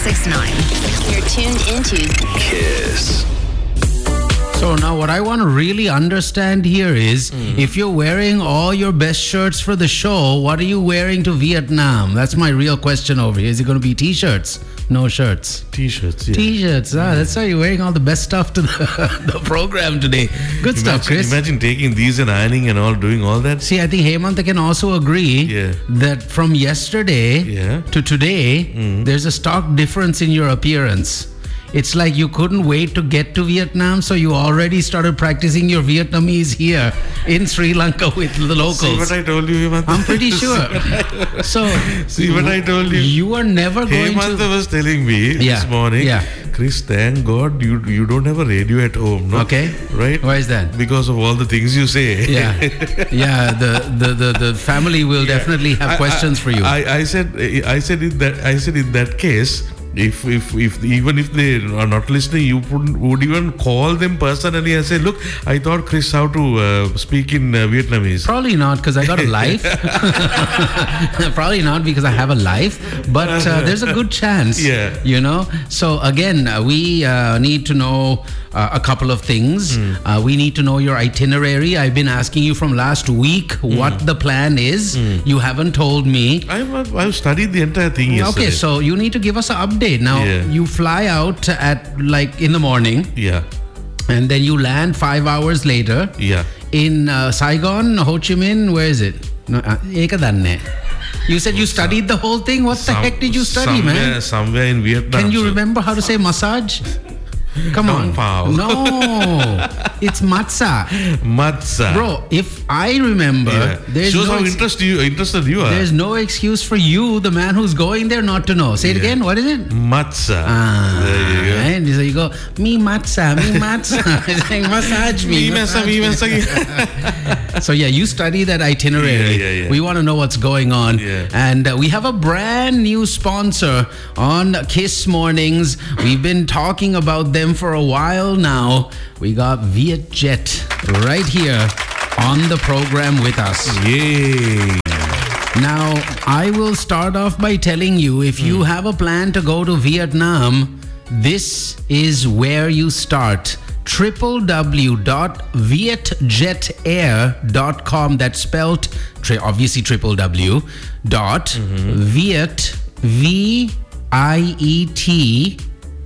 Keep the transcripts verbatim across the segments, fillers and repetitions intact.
six nine. You're tuned into Kiss. So now what I want to really understand here is mm. if you're wearing all your best shirts for the show, what are you wearing to Vietnam? That's my real question over here. Is it going to be t-shirts? No shirts. T-shirts, yeah. T-shirts. Ah, that's why you're wearing all the best stuff to the, the program today. Good imagine, stuff, Chris. Imagine taking these and ironing and all, doing all that. See, I think Hemant can also agree yeah. that from yesterday yeah. to today, mm. there's a stark difference in your appearance. It's like you couldn't wait to get to Vietnam, so you already started practicing your Vietnamese here in Sri Lanka with the locals. See what I told you, Hemant? I'm pretty sure. So, see what I told you? You are never going Hemant to... was telling me yeah. this morning, yeah. Chris, thank God you you don't have a radio at home, no? Okay. Right? Why is that? Because of all the things you say. Yeah. Yeah, the, the, the, the family will yeah. definitely have I, questions I, for you. I, I said I said in that I said in that case, If, if if even if they are not listening, you would, would even call them personally and say, look, I taught Chris how to uh, speak in uh, Vietnamese. Probably not, because I got a life. Probably not because I have a life. But uh, there's a good chance, yeah. you know. So again, uh, we uh, need to know uh, a couple of things. Mm. Uh, we need to know your itinerary. I've been asking you from last week mm. what the plan is. Mm. You haven't told me. I've, I've studied the entire thing yesterday. Okay, so you need to give us an update. Now, yeah. you fly out at like in the morning. Yeah. And then you land five hours later. Yeah. In uh, Saigon, Ho Chi Minh, where is it? No, uh, you said you studied the whole thing. What Some, the heck did you study, somewhere, man? Somewhere in Vietnam. Can you so. remember how to say massage? Come on. No, it's matza. Matza. Bro, if I remember, yeah. there's shows no how ex- interested you, interested you are. There's no excuse for you, the man who's going there, not to know. Say it yeah. again. What is it? Matza. Ah, there you go. And so you go, me matza, me matza. It's like, massage me. Me massage me, massage. So yeah, you study that itinerary. Yeah, yeah, yeah. We want to know what's going on. Yeah. And uh, we have a brand new sponsor on Kiss Mornings. We've been talking about them for a while now. We got VietJet right here on the program with us. Yay. Now, I will start off by telling you, if mm. you have a plan to go to Vietnam, this is where you start. w w w dot vietjet air dot com. That's spelled, obviously, triple W dot mm-hmm. Viet, V I E T,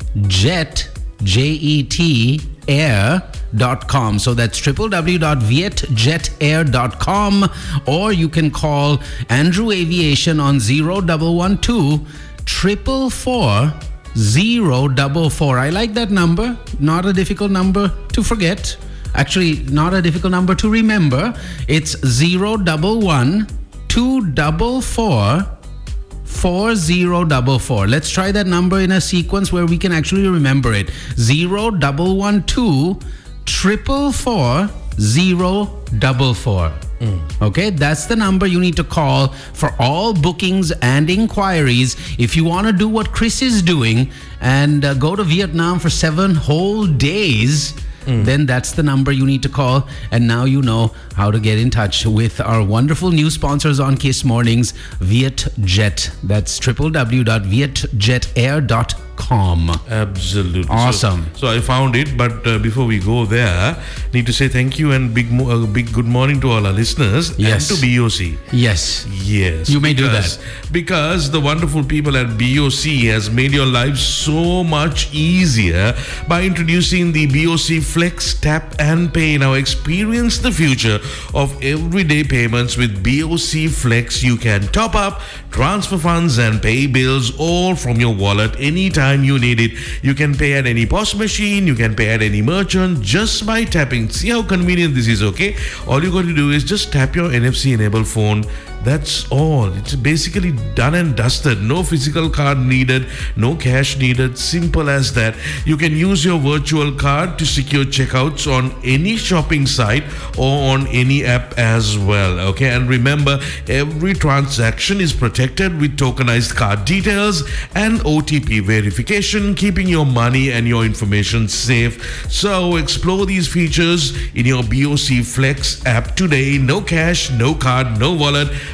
Jet, J E T, air dot com. So that's w w w dot vietjet air dot com, or you can call Andrew Aviation on zero one one two, four four four, zero four four. I like that number. Not a difficult number to forget. Actually, not a difficult number to remember. It's zero one one two four four, four zero four four. Let's try that number in a sequence where we can actually remember it. zero one one two, four four four, zero four four. Mm. Okay, that's the number you need to call for all bookings and inquiries. If you want to do what Chris is doing and uh, go to Vietnam for seven whole days, mm. then that's the number you need to call. And now you know how to get in touch with our wonderful new sponsors on Kiss Mornings, VietJet. That's w w w dot vietjet air dot com. Absolutely. Awesome. So, so I found it, but uh, before we go there, need to say thank you and big mo- uh, big good morning to all our listeners. Yes. And to B O C. Yes. Yes. You may because, do that. Because the wonderful people at B O C has made your life so much easier by introducing the B O C Flex Tap and Pay. Now experience the future of everyday payments with B O C Flex. You can top up, transfer funds and pay bills all from your wallet anytime you need it. You can pay at any POS machine, you can pay at any merchant just by tapping. See how convenient this is, okay? All you got to do is just tap your N F C enabled phone. That's all. It's basically done and dusted. No physical card needed, no cash needed. Simple as that. You can use your virtual card to secure checkouts on any shopping site or on any app as well. Okay, and remember, every transaction is protected with tokenized card details and O T P verification, keeping your money and your information safe. So explore these features in your B O C Flex app today. No cash, no card, no wallet.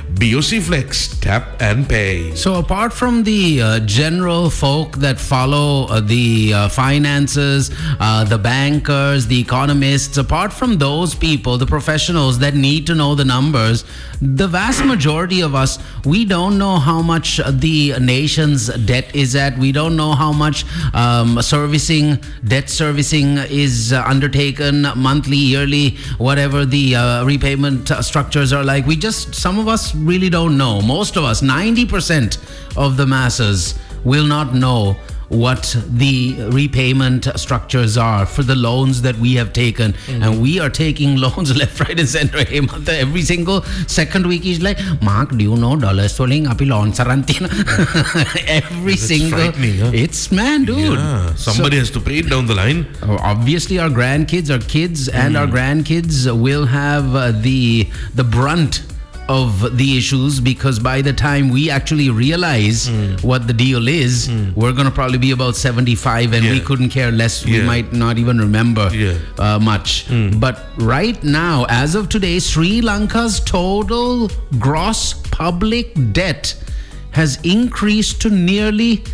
B O C Flex Tap and Pay. So apart from the uh, general folk that follow uh, the uh, finances, uh, the bankers, the economists, apart from those people, the professionals that need to know the numbers, the vast majority of us, we don't know how much the nation's debt is at. We don't know how much um, servicing, debt servicing is uh, undertaken monthly, yearly, whatever the uh, repayment uh, structures are like. We just, some of us really don't know. Most of us, ninety percent of the masses will not know what the repayment structures are for the loans that we have taken. Mm-hmm. And we are taking loans left, right and center. Every single second week is like, Mark, do you know dollars swelling up loan sarantina? Every That's single huh? It's man, dude. Yeah, somebody so, has to pay it down the line. Obviously our grandkids, our kids and mm. our grandkids will have uh, the the brunt of the issues, because by the time we actually realize mm. what the deal is, mm. we're going to probably be about seventy-five and yeah. we couldn't care less. Yeah. We might not even remember yeah. uh, much. Mm. But right now, as of today, Sri Lanka's total gross public debt has increased to nearly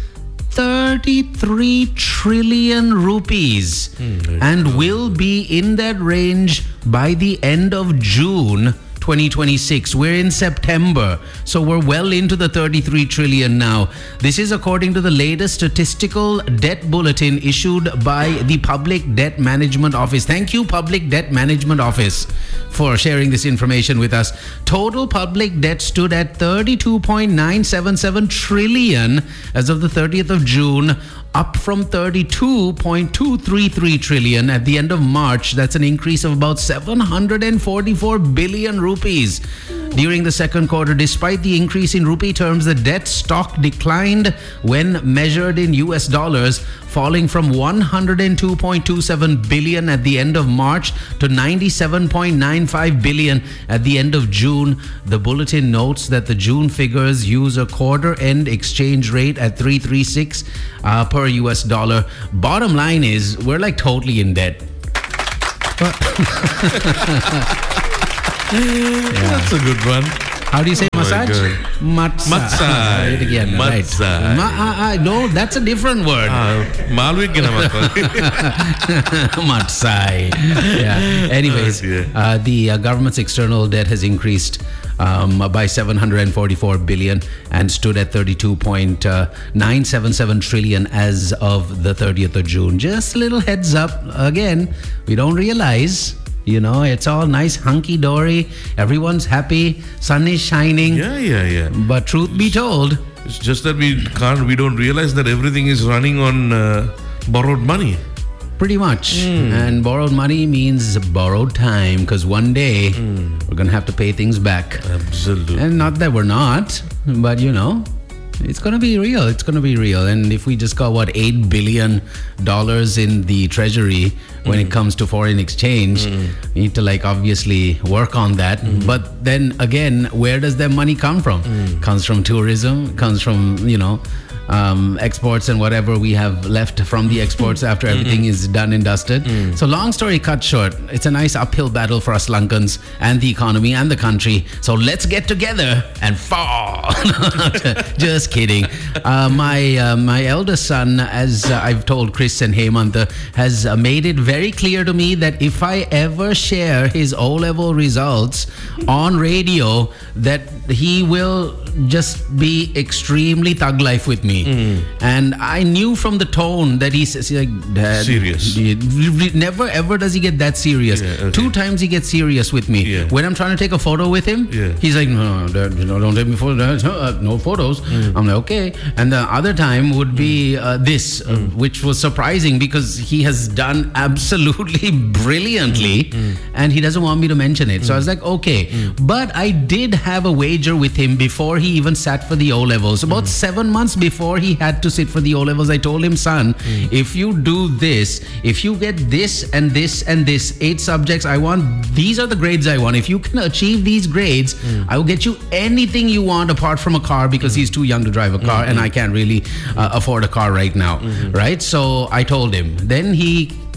thirty-three trillion rupees mm, and will be in that range by the end of June twenty twenty-six. We're in September, so we're well into the thirty-three trillion now. This is according to the latest statistical debt bulletin issued by the Public Debt Management Office. Thank you, Public Debt Management Office, for sharing this information with us. Total public debt stood at thirty-two point nine seven seven trillion as of the thirtieth of June, up from thirty-two point two three three trillion at the end of March. That's an increase of about seven hundred forty-four billion rupees during the second quarter. Despite the increase in rupee terms, the debt stock declined when measured in U S dollars, falling from one hundred two point two seven billion at the end of March to ninety-seven point nine five billion at the end of June. The bulletin notes that the June figures use a quarter-end exchange rate at three thirty-six uh, per U S dollar. Bottom line is, we're like totally in debt. Yeah. That's a good one. How do you say massage? Matsai. Matsai. It again. Matsai. Right. Ma- uh, uh, no, that's a different word. Malvikina Matsai. Yeah. Anyways, oh, uh, the uh, government's external debt has increased um, by seven hundred forty-four billion and stood at thirty-two point nine seven seven trillion as of the thirtieth of June. Just a little heads up. Again, we don't realize. You know, it's all nice, hunky-dory. Everyone's happy. Sun is shining. Yeah, yeah, yeah. But truth be told, it's just that we can't, we don't realize that everything is running on uh, borrowed money. Pretty much. Mm. And borrowed money means borrowed time, because one day mm. we're going to have to pay things back. Absolutely. And not that we're not, but you know, it's going to be real. It's going to be real. And if we just got, what, eight billion dollars in the treasury when mm. it comes to foreign exchange, mm. we need to, like, obviously work on that. Mm. But then again, where does that money come from? Mm. Comes from tourism, comes from, you know, Um, exports and whatever we have left from the exports after everything mm-hmm. is done and dusted. Mm. So long story cut short, it's a nice uphill battle for us Lankans and the economy and the country. So let's get together and fall. Just kidding. Uh, my uh, my eldest son, as uh, I've told Chris and Hemanta, has uh, made it very clear to me that if I ever share his O-level results on radio, that he will just be extremely thug life with me. Mm. And I knew from the tone that he's, he's like, Dad, serious. Never ever does he get that serious. Yeah, okay. Two times he gets serious with me. Yeah. When I'm trying to take a photo with him, yeah. he's like, no, no, Dad, no, don't take me photos. Uh, no photos. Mm. I'm like, okay. And the other time would be uh, this, uh, mm. which was surprising because he has done absolutely brilliantly mm. and he doesn't want me to mention it. Mm. So I was like, okay. Mm. But I did have a wager with him before he even sat for the O-levels. About mm. seven months before he had to sit for the O-levels, I told him, son, mm. if you do this, if you get this and this and this, eight subjects, I want, these are the grades I want. If you can achieve these grades, mm. I will get you anything you want apart from a car, because mm. he's too young to drive a car mm-hmm. and I can't really uh, afford a car right now. Mm-hmm. Right? So I told him. Then he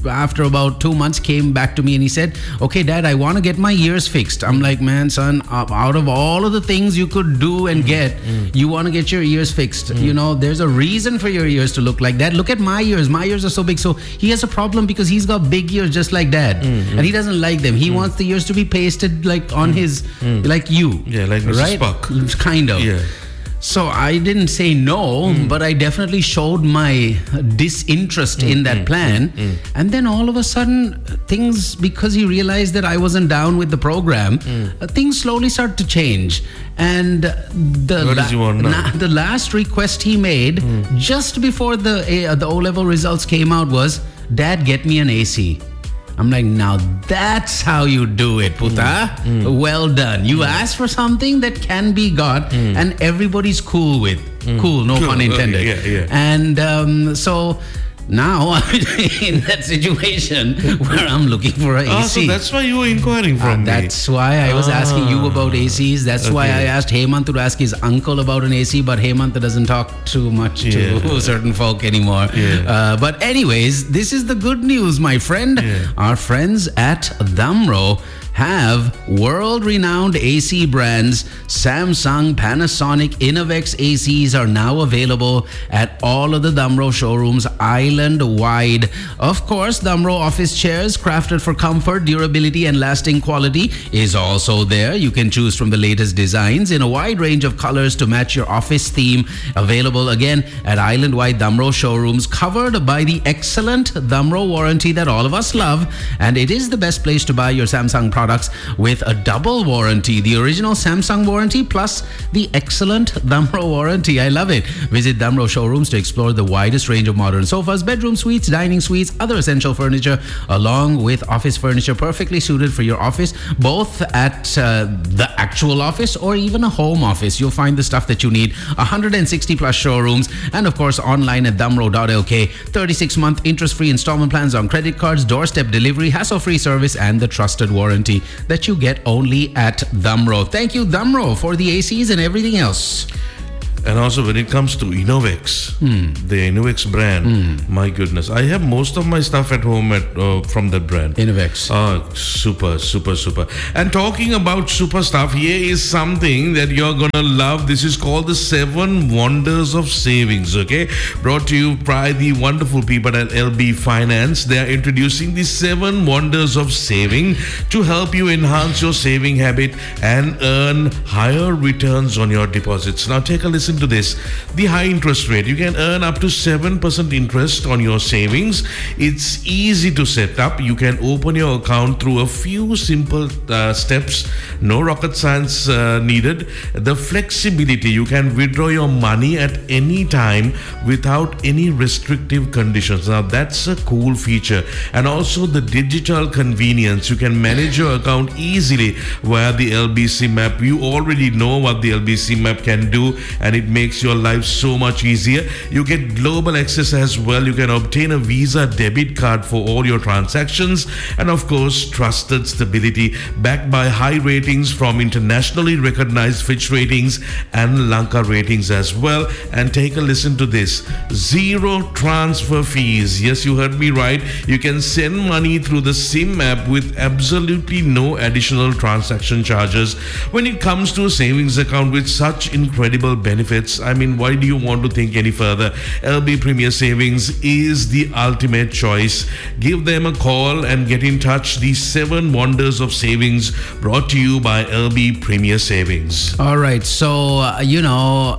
after about two months, came back to me and he said, okay, Dad, I want to get my ears fixed. I'm like, man, son, uh, out of all of the things you could do and get, mm. you want to get your ears fixed. Mm. You know, there's a reason for your ears to look like that. Look at my ears. My ears are so big. So he has a problem because he's got big ears just like Dad. Mm. And he doesn't like them. He mm. wants the ears to be pasted like on mm. his, mm. like you. Yeah, like Mister Right? Spock. Kind of. Yeah. So I didn't say no, mm. but I definitely showed my disinterest mm, in that mm, plan. Mm, mm. And then all of a sudden, things, because he realized that I wasn't down with the program, mm. uh, things slowly start to change. And the, what does he want now? na- the last request he made mm. just before the, uh, the O-level results came out was, Dad, get me an A C. I'm like, now that's how you do it, puta. Mm, mm. Well done. You mm. asked for something that can be got mm. and everybody's cool with. Mm. Cool, no cool. pun intended. Okay, yeah, yeah. And um, so now I'm in that situation where I'm looking for an ah, A C. So that's why you were inquiring from uh, me. That's why I was ah. asking you about A Cs. That's okay. why I asked Hemant to ask his uncle about an A C, but Hemant doesn't talk too much yeah. to certain folk anymore. Yeah. Uh, but anyways, this is the good news, my friend. Yeah. Our friends at Damro have world-renowned A C brands. Samsung, Panasonic, Innovex A Cs are now available at all of the Damro showrooms island-wide. Of course, Damro office chairs, crafted for comfort, durability, and lasting quality, is also there. You can choose from the latest designs in a wide range of colors to match your office theme. Available again at island-wide Damro showrooms, covered by the excellent Damro warranty that all of us love. And it is the best place to buy your Samsung products products with a double warranty, the original Samsung warranty plus the excellent Damro warranty. I love it. Visit Damro showrooms to explore the widest range of modern sofas, bedroom suites, dining suites, other essential furniture, along with office furniture perfectly suited for your office, both at uh, the actual office or even a home office. You'll find the stuff that you need. one hundred sixty plus showrooms, and of course online at damro dot l k. thirty-six month interest-free installment plans on credit cards, doorstep delivery, hassle-free service, and the trusted warranty that you get only at Damro. Thank you, Damro, for the A Cs and everything else. And also when it comes to Innovex, mm. the Innovex brand, mm. my goodness, I have most of my stuff at home at uh, from that brand. Innovex. Oh, super, super, super. And talking about super stuff, here is something that you're going to love. This is called the Seven Wonders of Savings, okay? Brought to you by the wonderful people at L B Finance. They are introducing the Seven Wonders of Saving to help you enhance your saving habit and earn higher returns on your deposits. Now take a listen to this. The high interest rate. You can earn up to seven percent interest on your savings. It's easy to set up. You can open your account through a few simple uh, steps. No rocket science uh, needed. The flexibility. You can withdraw your money at any time without any restrictive conditions. Now that's a cool feature. And also the digital convenience. You can manage your account easily via the L B SIM app. You already know what the L B SIM app can do, and it makes your life so much easier. You get global access as well. You can obtain a Visa debit card for all your transactions, and of course trusted stability backed by high ratings from internationally recognized Fitch ratings and Lanka ratings as well. And take a listen to this: zero transfer fees. Yes, you heard me right. You can send money through the SIM app with absolutely no additional transaction charges. When it comes to a savings account with such incredible benefits, I mean, why do you want to think any further? L B Premier Savings is the ultimate choice. Give them a call and get in touch. The Seven Wonders of Savings, brought to you by L B Premier Savings. All right. So, uh, you know, uh,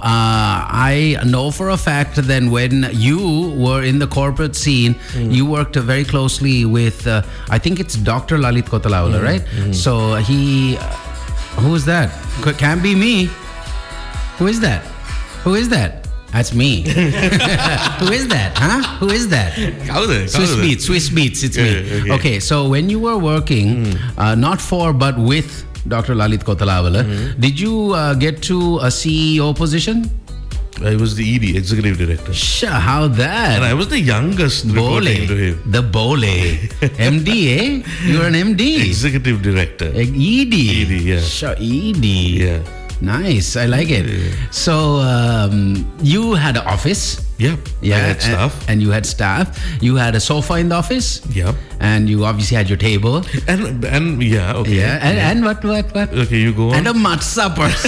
I know for a fact that when you were in the corporate scene, mm. you worked very closely with, uh, I think it's Doctor Lalit Kotalaula, mm. right? Mm. So he, uh, who is that? C- can't be me. Who is that? Who is that? That's me. Who is that? Huh? Who is that? Swiss Beats. Swiss Beats. It's yeah, me. Okay. okay. So when you were working, mm. uh, not for but with Doctor Lalit Kotalaula, mm-hmm. did you uh, get to a C E O position? I was the E D, Executive Director. Sure, how that? And I was the youngest reporting to him. The Bole. M D, eh? You're an M D. Executive Director. E D. E D, yeah. Sure, E D. Yeah. Nice, I like it. Yeah. So um, you had an office. Yep. Yeah, I had and- staff. And you had staff. You had a sofa in the office. Yep. And you obviously had your table. And and yeah, okay. Yeah. And, and what, what, what? Okay, you go on. And a matzah person.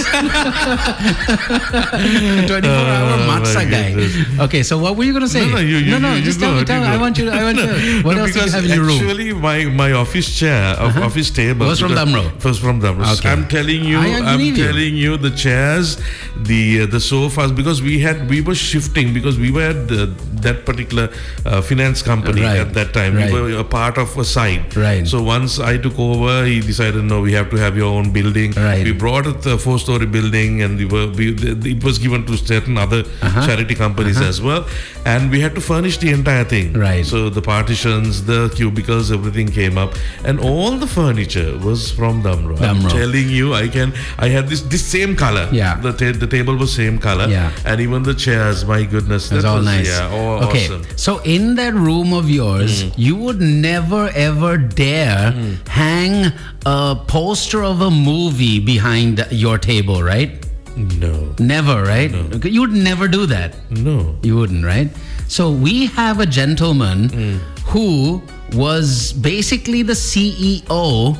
twenty-four hour Oh, my matzah guy. goodness. Okay, so what were you going to say? No, no, you, you, no, no, you, just you tell go me, on, tell you me. go I on. want you, I want No, you. What no, else do you because have in your room? actually, my, my office chair, of office table Was from because- Damro? Was from Damro. Okay. I'm telling you, I I'm believe you. telling you, the chairs, the uh, the sofas, because we had we were shifting because we were at the, that particular uh, finance company Right. at that time. Right. We were a part of a site. Right. So once I took over, he decided, no, we have to have your own building. Right. We brought it a four-story building, and we were we, it was given to certain other Uh-huh. charity companies as well, and we had to furnish the entire thing. Right. So the partitions, the cubicles, everything came up, and all the furniture was from Damro. I'm Damro. telling you, I can. I had this this same color. Yeah. The ta- the table was same color. Yeah. And even the chairs. My goodness, That's that all was, nice. Yeah. Oh, okay. awesome. So in that room of yours, you would never ever dare hang a poster of a movie behind your table, right? No. Never, right? Okay, you would never do that. No. You wouldn't, right? So we have a gentleman who was basically the C E O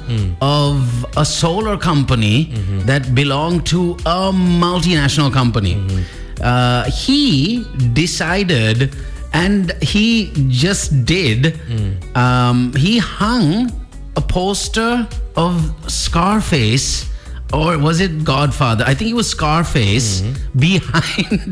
of a solar company that belonged to a multinational company. Uh, he decided, and he just did, um, he hung a poster of Scarface, or was it Godfather? I think it was Scarface behind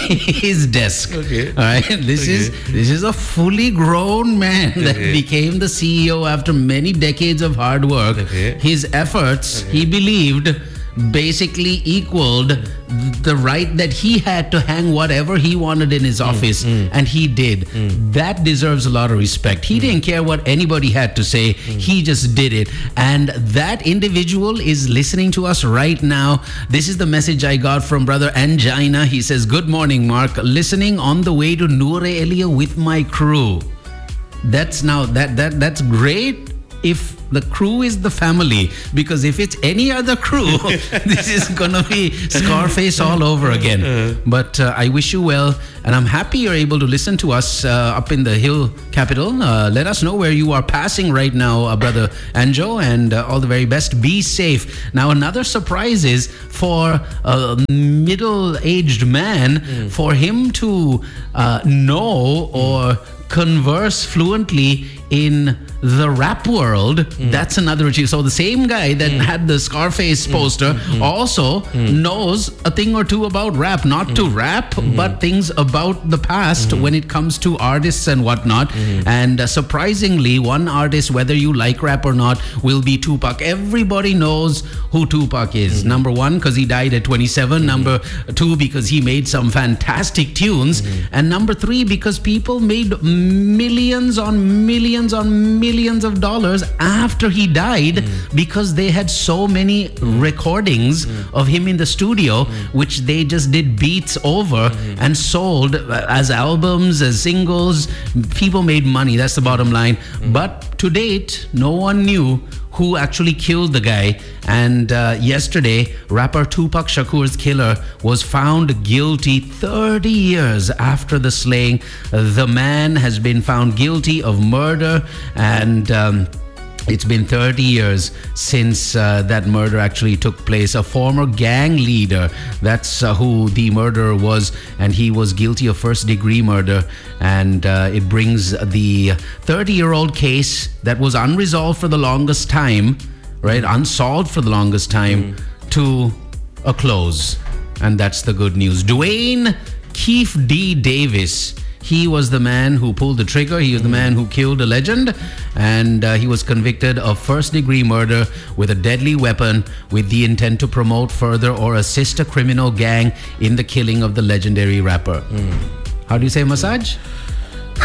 his desk. Okay. All right. This Okay. is this is a fully grown man that Okay. became the C E O after many decades of hard work. Okay. His efforts, he believed, basically equaled the right that he had to hang whatever he wanted in his office, and he did. That deserves a lot of respect. He didn't care what anybody had to say, he just did it. And that individual is listening to us right now. This is the message I got from Brother Angina. He says, "Good morning, Mark. Listening on the way to Noor Elia with my crew." That's now that that that's great if the crew is the family, because if it's any other crew, this is gonna be Scarface all over again. But uh, I wish you well, and I'm happy you're able to listen to us uh, up in the hill capital. Uh, let us know where you are passing right now, uh, Brother Anjo, and uh, all the very best. Be safe. Now, another surprise is for a middle-aged man, for him to uh, know or converse fluently in the rap world. That's another achievement. So the same guy that had the Scarface poster also knows a thing or two about rap, not to rap, but things about the past when it comes to artists and whatnot. And uh, surprisingly, one artist, whether you like rap or not, will be Tupac. Everybody knows who Tupac is. Number one, because he died at twenty-seven. Number two, because he made some fantastic tunes. And number three, because people made millions on millions on millions of dollars after he died, because they had so many recordings of him in the studio, which they just did beats over and sold as albums, as singles. People made money. That's the bottom line. But to date, no one knew who actually killed the guy. And uh, yesterday, rapper Tupac Shakur's killer was found guilty thirty years after the slaying. The man has been found guilty of murder, and um, it's been thirty years since uh, that murder actually took place. A former gang leader, that's uh, who the murderer was, and he was guilty of first degree murder. And uh, it brings the thirty-year-old case that was unresolved for the longest time, right, unsolved for the longest time, to a close. And that's the good news. Dwayne Keefe D. Davis, he was the man who pulled the trigger. He was the man who killed a legend, and uh, he was convicted of first degree murder with a deadly weapon with the intent to promote, further, or assist a criminal gang in the killing of the legendary rapper. How do you say massage?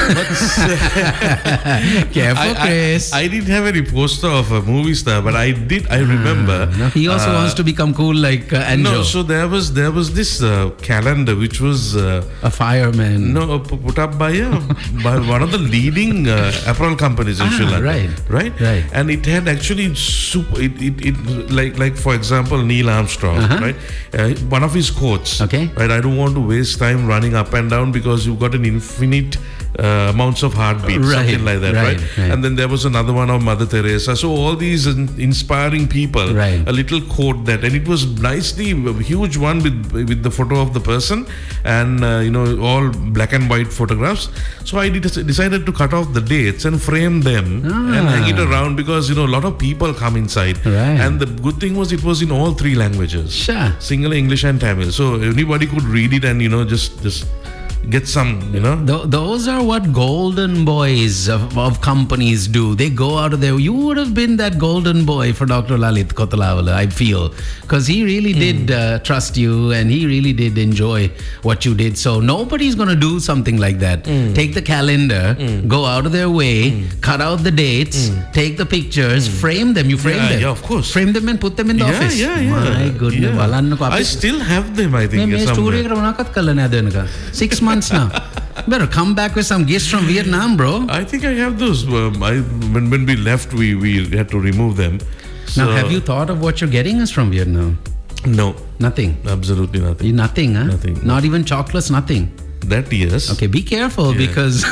Careful, I, Chris. I, I didn't have any poster of a movie star, but I did. I remember. No, he also uh, wants to become cool like uh, Anjo. No, so there was there was this uh, calendar which was uh, a fireman. no pu- put up by a by one of the leading uh, apparel companies in Ah, Sri Lanka. right. right, Right. and it had actually super. It, it, it like like for example Neil Armstrong, Uh-huh. right? Uh, one of his quotes. Okay. Right. I don't want to waste time running up and down because you've got an infinite uh, amounts of heartbeats, Right, something like that, right, right, right. And then there was another one of Mother Teresa. So all these in- inspiring people, Right. a little quote that, and it was nicely a huge one with with the photo of the person, and uh, you know all black and white photographs. So I did, decided to cut off the dates and frame them Ah. and hang it around because you know a lot of people come inside, Right. and the good thing was it was in all three languages, Sure. Sinhala, English, and Tamil. So anybody could read it and you know just just get some, you know. Th- those are what golden boys of, of companies do. They go out of there. You would have been that golden boy for Doctor Lalit Kotalavala, I feel, because he really did uh, trust you and he really did enjoy what you did. So nobody's going to do something like that. Take the calendar, go out of their way, cut out the dates, take the pictures, frame them. You frame Yeah, them. yeah, of course. Frame them and put them in the Yeah, office. yeah, yeah. My goodness. Yeah. බලන්නකෝ I අපි still have them, I think, මේ මේ somewhere. Story එකට මොනවක්වත් කළා නේද වෙනකන්? Six months now. Better come back with some gifts from Vietnam, bro. I think I have those. Um, I, when, when we left, we, we had to remove them. Now, So- have you thought of what you're getting us from Vietnam? No, Nothing. absolutely nothing. You nothing, huh? Nothing. Not even chocolates, nothing. That yes. Okay, be careful Yeah. because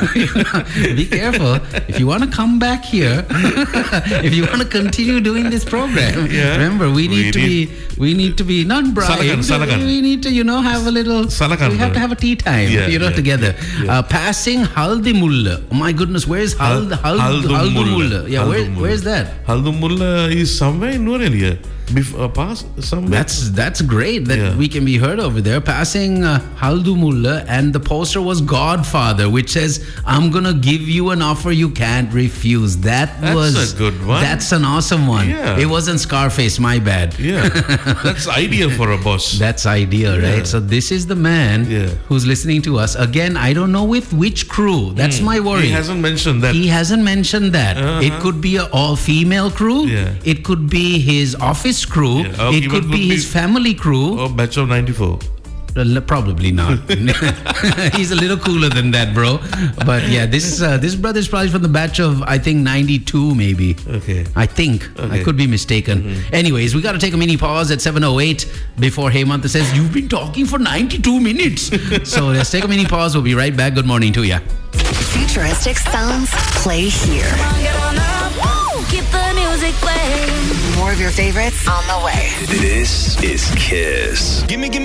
be careful. If you want to come back here, if you want to continue doing this program, Yeah. remember we need We to need- be we need to be not bribed. Salakan, salakan. We need to, you know, have a little. Salakan, we have bro. to have a tea time, Yeah, you know, yeah, together. yeah. Uh, passing Haldi Mulla. Oh my goodness, where's Hald Hal- Hald Haldum Haldum Mulla. Mulla? Yeah, where, Haldum Mulla. where's that? Haldum Mulla is somewhere in Norelia. Before, uh, past somewhere. That's that's great that Yeah. we can be heard over there. Passing uh, Haldu Mulla, and the poster was Godfather, which says, "I'm gonna give you an offer you can't refuse." That That's was a good one. That's an awesome one. Yeah. It wasn't Scarface. My bad. Yeah, that's ideal for a boss. That's ideal, Yeah. right? So this is the man Yeah. who's listening to us. Again, I don't know with which crew. That's my worry. He hasn't mentioned that. He hasn't mentioned that. Uh-huh. It could be an all-female crew. Yeah. It could be his office crew. Yeah. Oh, It even could be could his be- family crew. Oh, batch of ninety-four. Uh, Probably not. He's a little cooler than that, bro. But yeah, this uh, this brother is probably from the batch of I think ninety-two, maybe. Okay. I think I Okay. could be mistaken. Anyways, we got to take a mini pause at seven oh eight before Hemant says you've been talking for ninety-two minutes. So let's take a mini pause. We'll be right back. Good morning to ya. Futuristic sounds play here. Keep the music playing. More of your favorites on the way. This is Kiss. Gimme, gimme.